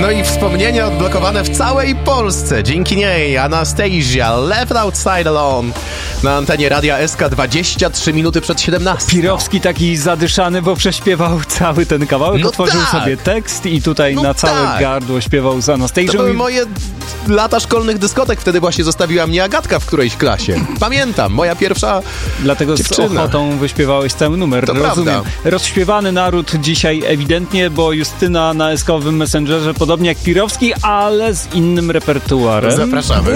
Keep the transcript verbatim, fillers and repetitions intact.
No i wspomnienia odblokowane w całej Polsce. Dzięki niej Anastasia, Left Outside Alone na antenie Radia S K dwadzieścia trzy minuty przed siedemnastą. Pirowski taki zadyszany, bo prześpiewał cały ten kawałek, no otworzył tak. sobie tekst i tutaj no na całe tak. gardło śpiewał z Anastasią. To były i... moje lata szkolnych dyskotek. Wtedy właśnie zostawiła mnie Agatka w którejś klasie. Pamiętam, moja pierwsza Dlatego dziewczyna. z ochotą wyśpiewałeś cały numer. To Rozumiem. prawda. Rozśpiewany naród dzisiaj ewidentnie, bo Justyna na eskowym Messengerze, podobnie jak Pirowski, ale z innym repertuarem. Zapraszamy.